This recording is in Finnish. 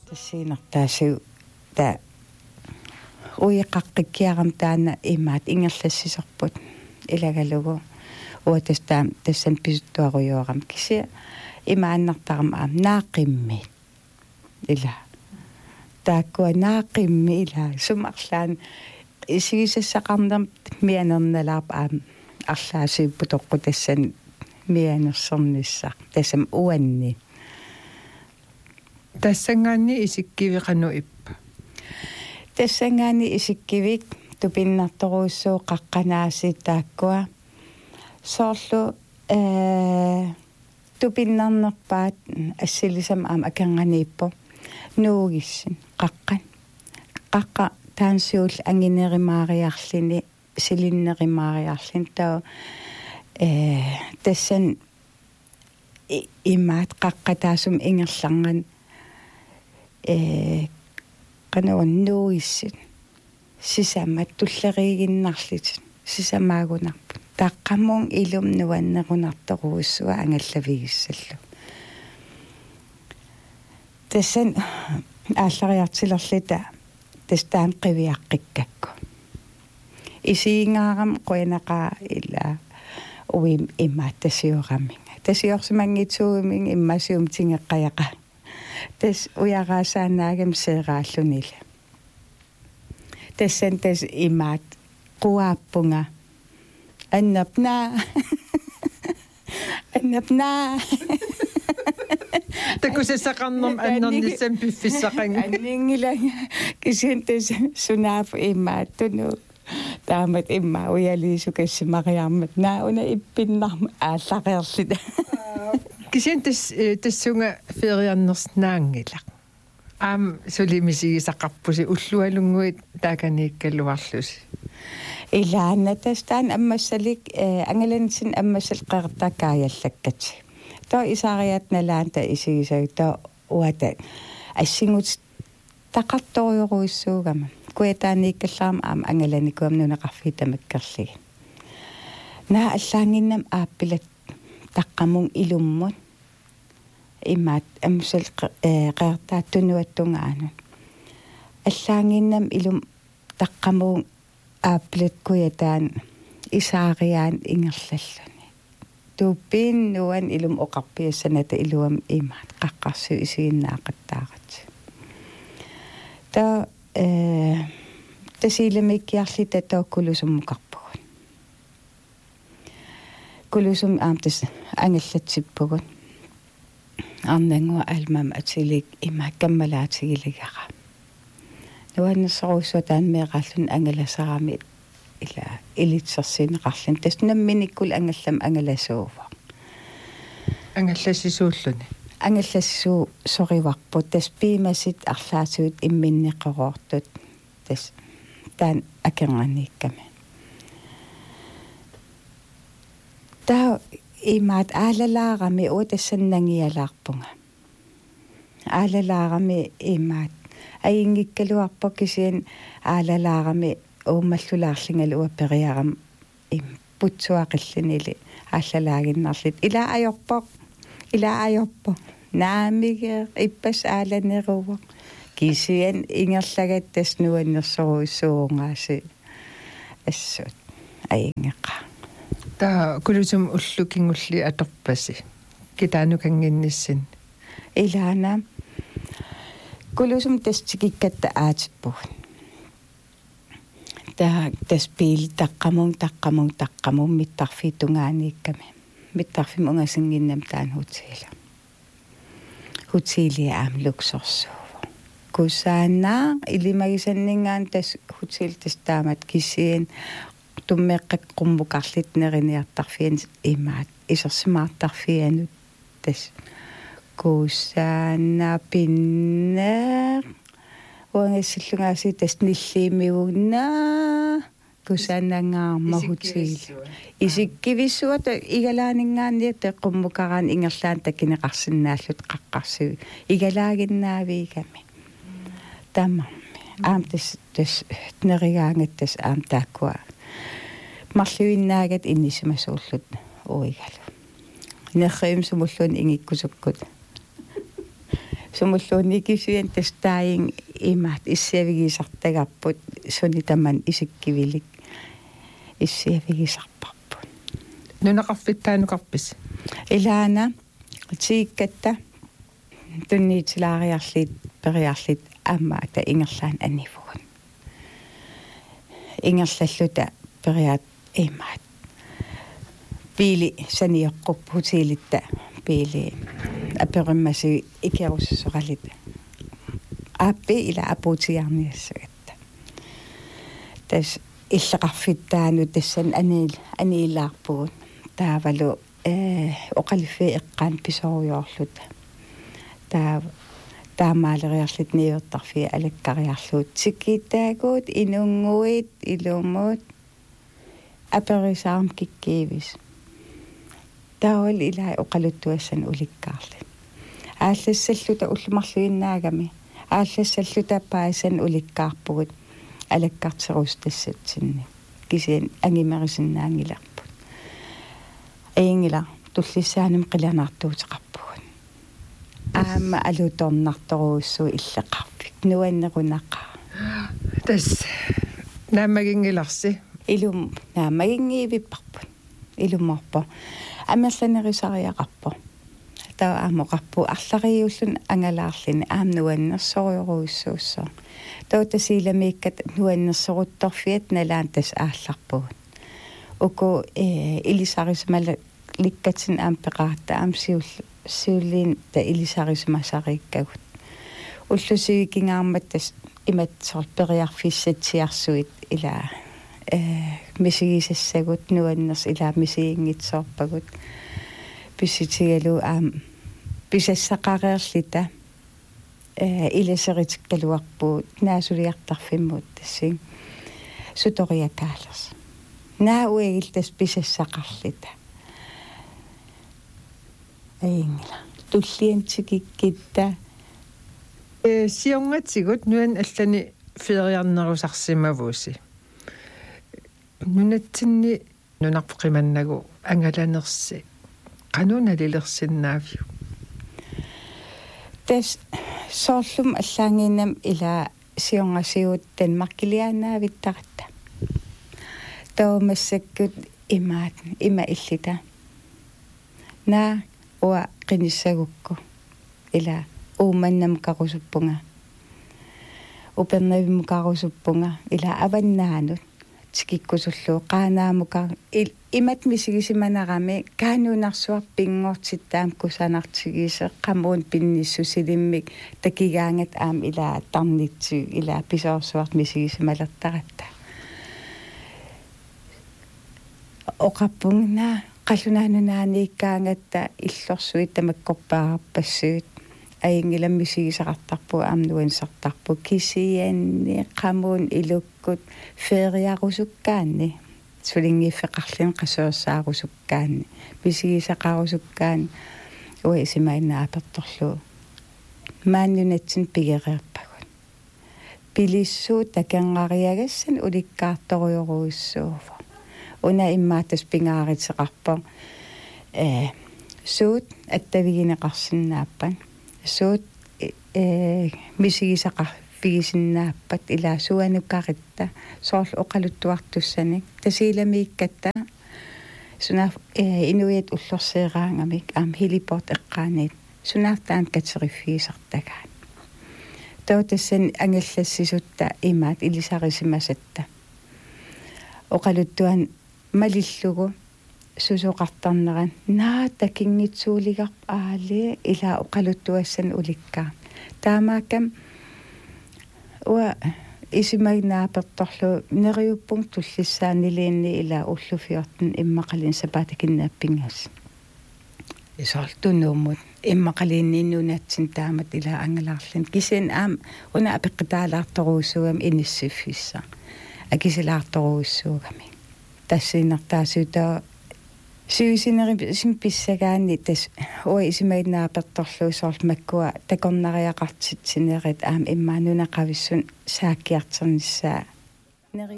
тассиинертаасу та уиқаққиккиарам таана имаат ингерлассисерпут илагалугу уатастаам тассан писуттуаруйуарам кися имааннартарам аам наақимми ила тааккуа наақимми ила сумарлаан исигисассақарнам мианерналаарп аам арлаасииппу тоққу тассан мианерсерниссақ тассам уанни тассангаанни исиккивиқану иппа тассангаани исиккивик тупиннарторуussуу қаққанааси тааккуа соорлу тупиннарнерпаат ассилисам аама аканганииппо нуугиссин қаққа таансиул ангинеримаариарлини силиннеримаариарлин таа тассан имаат қаққа таасум ингерларган канаун нууиссин сисамат туллеригиннарлит сисамаагунарпут тааққаммун илум нуаннерунарторуussуа ангаллавигиссаллу тассан ааллариартилерлита тастаан қивиаққиккакку исиингаарам қуянақаа ила уим имаат тасиораминга тасиорсимангитсууимин иммасиум тингеққаяқа тас уягаасаанаагам сеерааллунила тассан тас имаат қуааппунга аннапна такусессақарнерм аннерниссам пиффиссақанга аннингила кисин тас сунаап имаат туну таамат имма уялиисукассимариармат науна иппиннарма ааллареерлита кисин тассунга ферианнерс наангилақ аам сулимисигисақарпуси уллуалунгуит тааканииккалуарлуси илаанна тастаан аммассалик ангалансин аммассал қертаккааяаллаккати тоо исаариатналаан та исигисагта уата ассингут тақарторюруиссуугама куятаанииккаллаарма аама ангаланикуам нунеқарфитамаккерлиги наа аллаангиннам ааппилат таққамун илуммут имаат амсал қертааттунуаттунгаану аллаангиннам илум таққамун ааппилат куятаан исаариаан ингерллаллуни туппин нуан илум оқарпиассаната илуам имаат қаққарсу исигиннаақаттаарат та тасилемиккиарлита тааккулусуммукарпугун кулусум аамтас ангаллатсиппугун арнангуа алмам атилик имааккаммалаатигилигара нуаннссоруссуа таанмеэқарлун ангаласарами ила илитсерсинеқарлун таснамминиккул ангаллам ангаласуува ангаллассисууллуни ангаллассуу сориварпут тас пимасит арлаасуут имминнеққороортут тас таан акерганиикками таа имаат аалалаарами уутассаннангиалаарпунга аалалаарами имаат аингиккалуарпо кисиан аалалаарами ууммаллулаарлингалу уаппериарам им путсуақиллинили ааллалаагиннарлит илаайорпо наамиге иппас ааланерува кисиан ингерлагат таснуаннерсоруиссуунгааси ассут аингеqa та кулусум уллукингулли аторпаси китаанукангинниссин илаана кулусум тастикиккатта аатиппуг та таспил таққамун миттарфитунгааниикками миттарфим унгасингиннам таан хутили аам луксорсуува кусаана илимагисаннингаан тас хутил тастаамат кисиин туммеққаққуммукарлит нериниартарфиан имаат исерсимаартарфианут тас кусаана пиннер уангасиллунгааси тас ниллиимиугна кусаанангаарма хутил исиккивиссуата игалаанингаанниа теққуммукараан ингерлаан таккинеқарсинааллут қаққарсуи игалаагиннаавигами тамма аам тас неригаангат тас аам тааккуа марлуиннаагат иннисимасууллут уигалу нерриим сумуллуун ингиккусуккут sumulluunni kisuyen testaayin imaat issiavigisartagapput sunitaman isikkivilik issiavigisarparput nunaqarfittaanuqarpis ilaana tiikkatta tunniitilaariarlit periarlit аммаата ингерлаан аннивгун ингерллаллута периат имаат пили саниоққуппутилитта пили апериммаси икеруссоралит аппи ила апутиарниассагатта тас иллеқарфиттаану тассан анилаарпугут таавалу оқалиффи эққаан писоруйоорлута таамаалериарлит ниуттарфи алаккариарлуут сиккиттаагуут инунгуит илумут аперисаарм киккиивис таавал илаа оқалуттуассан уликкаарли ааллассаллута уллумарлуиннаагами ааллассаллута паасан уликкаарпугут алаккартерус тассатсинни кисиан ангимерисиннаангиларпут аингила туллиссаанам қиланаартуутеқарпугут аама алуторнарторуussuu иллеқарпик нуаннерунаққа тас наамагингиларси илум наамагингиивиппарпут илуммарпо амерланерисариақарпо таа аамоқарпу арлариуллун ангалаарлини аам нуаннерсориоруussууссоо тоотасииламииккат нуаннерсорутторфиат налаан тас аалларпугут уку илисарисмала ликкатсин аам пеқаатта аам сиуллин та илисарисмасариккагут уллусивикингаарматтас иматсор периарфиссатсиарсуит ила мисигисассагут нуаннерс ила мисигингитсоорпагут писситигалу аам писассақареерлита иласеритиккалуарпуут наасулиартарфиммут тассин суториакаалерс науэгилтас писассақарлита аингла туллиантикиккитта сионгатсигут нуан аллани фериарнерусарсимавууси нунатсинни нунарпеқиманнагу ангаланерси кануналилерсиннаавиу тас соорлум аллаангиннам ила сионгасиут танмаркилиаанаавиттаратта таумассаккут имаат има иллита на уа qinissagukku ila uumannam qarusuppunga upernavim qarusuppunga ila avannaanut tikikkusullu qaanaamuka imat misigisimanaarami kaanunarsuar pinngortittaam kusanartigiise qamuun pinnissu silimmik takigaangat aam ila tarnitsu ila pisoorsuart misigisimalertaratta oqappungna qallunaanunaanikkaangatta illorsuit tamakkorpaarapassuut aingilamissigisaqartarpu aamnuansartarpu kisianni qamuun ilukkut feriarusukkaanni sulingiiffeqarlin qasuersaarusukkaanni misigisaqarusukkaanni ua isimainaapertorlu maannunatsin pigereerpagut pilissuut takanngariagassan ulikkaartoriuruissuuva una immaatas pingaariteqarpo suut attavigineqarsinnaappan suut misigisaqarfigisinnaappat ila suanukkaritta soorlu oqaluttuartussanik tasiilamiikkatta sunaaf inuit ullorseeraangamik aam heliport eqqaanit sunaartaan katserifiisartagaan tootassan angallassisutta imaat ilisarisimasatta oqaluttuan малиллугу сусоқартарнеран наата кингитсуулигарп аали ила оқалуттуассан уликкаа таамааккам уа исимагнааперторлу нериуппун туллиссаанилиинни ила уллуфиортин иммақалин сапаатакиннааппингаас исоортунууммут иммақалииннииннунаатсин таамат ила ангалаарлин кисин аам уна апеққитаалаарторуусугам иниссиффисса акисилаарторуиссуугами тассинартаасута сюисинери симписсагаанни тас уа исимагнааперторлуусоорлу маккуа такорнариақартитсинерит аам иммаанунақависсун сааккиартернissaa